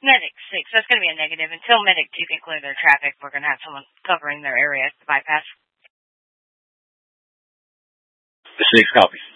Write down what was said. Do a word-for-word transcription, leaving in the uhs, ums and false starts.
Medic six. That's going to be a negative. Until Medic two can clear their traffic, we're going to have someone covering their area to bypass. Six copies.